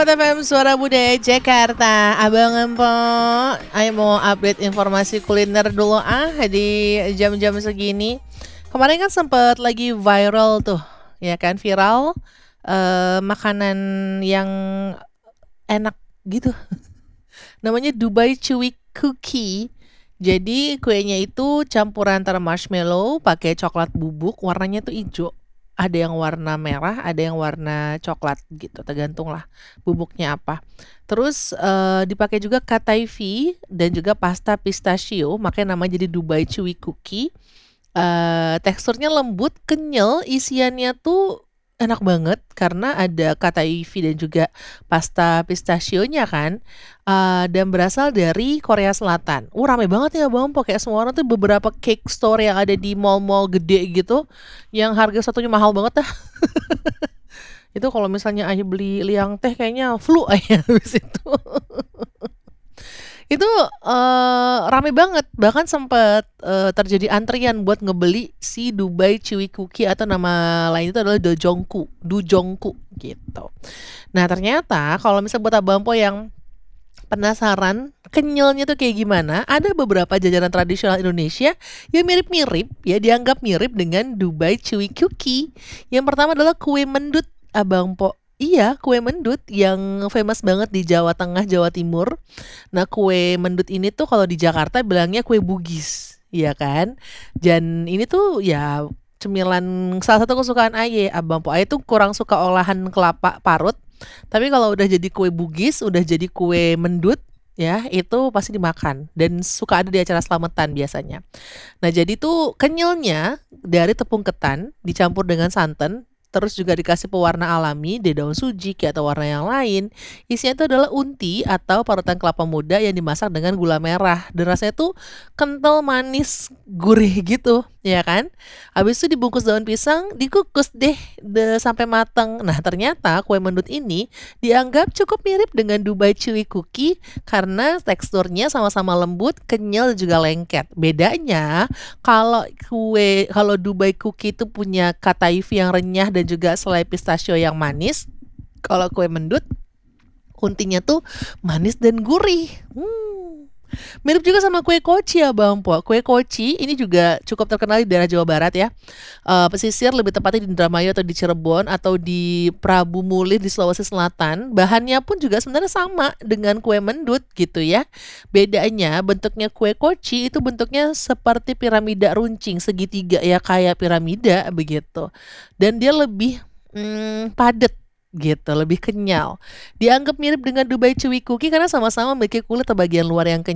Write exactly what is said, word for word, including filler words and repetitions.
Sobat F M Suara Budaya Jakarta, Abang Empok, ayo mau update informasi kuliner dulu ah di jam-jam segini. Kemarin kan sempat lagi viral tuh, ya kan viral eh, makanan yang enak gitu. Namanya Dubai Chewy Cookie. Jadi kuenya itu campuran antara marshmallow pakai coklat bubuk, warnanya tuh hijau. Ada yang warna merah, ada yang warna coklat gitu, tergantung lah bubuknya apa. Terus eh, dipakai juga kataifi dan juga pasta pistachio, makanya namanya jadi Dubai Chewy Cookie. Eh, teksturnya lembut, kenyal, isiannya tuh enak banget karena ada kataifi dan juga pasta pistachionya kan. Eh, dan berasal dari Korea Selatan. Uh, rame banget ya Bang, kayak semua orang tuh beberapa cake store yang ada di mall-mall gede gitu yang harga satunya mahal banget dah. Itu kalau misalnya ayah beli liang teh kayaknya flu ayah habis itu. Itu eh, rame banget, bahkan sempat eh, terjadi antrian buat ngebeli si Dubai Chewy Cookie atau nama lain itu adalah Dojongku, Dujongku gitu. Nah ternyata kalau misalnya buat Abang Po yang penasaran kenyalnya tuh kayak gimana, ada beberapa jajanan tradisional Indonesia yang mirip-mirip ya, dianggap mirip dengan Dubai Chewy Cookie. Yang pertama adalah kue mendut Abang Po. Iya, kue mendut yang famous banget di Jawa Tengah, Jawa Timur. Nah, kue mendut ini tuh kalau di Jakarta bilangnya kue Bugis, ya kan? Dan ini tuh ya cemilan salah satu kesukaan Aye, Abang Po. Aye tuh kurang suka olahan kelapa parut. Tapi kalau udah jadi kue Bugis, udah jadi kue mendut, ya itu pasti dimakan dan suka ada di acara selamatan biasanya. Nah, jadi tuh kenyalnya dari tepung ketan dicampur dengan santan, terus juga dikasih pewarna alami di daun suji atau warna yang lain. Isinya itu adalah unti atau parutan kelapa muda yang dimasak dengan gula merah. Dan rasanya tuh kental, manis, gurih gitu, ya kan? Habis itu dibungkus daun pisang, dikukus deh de, sampai matang. Nah, ternyata kue mendut ini dianggap cukup mirip dengan Dubai Chewy Cookie karena teksturnya sama-sama lembut, kenyal, juga lengket. Bedanya kalau kue kalau Dubai Cookie itu punya kataifi yang renyah dan juga selai pistachio yang manis. Kalau kue mendut untinya tuh manis dan gurih. Hmm. Mirip juga sama kue koci ya Bang Po. Kue koci ini juga cukup terkenal di daerah Jawa Barat ya. Eh, pesisir lebih tepatnya di Indramayu atau di Cirebon atau di Prabu Mulih di Sulawesi Selatan. Bahannya pun juga sebenarnya sama dengan kue mendut gitu ya. Bedanya bentuknya kue koci itu bentuknya seperti piramida runcing segitiga ya, kayak piramida begitu. Dan dia lebih hmm, padat gitu, lebih kenyal. Dianggap mirip dengan Dubai Chewy Cookie karena sama-sama memiliki kulit atau bagian luar yang kenyal